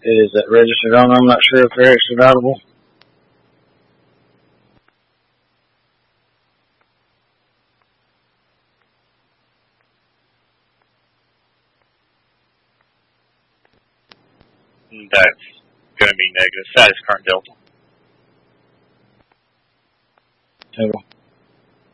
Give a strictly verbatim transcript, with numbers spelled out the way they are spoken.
Is it registered on? I'm not sure if they're extraditable. That's going to be negative. Status current Delta. Total.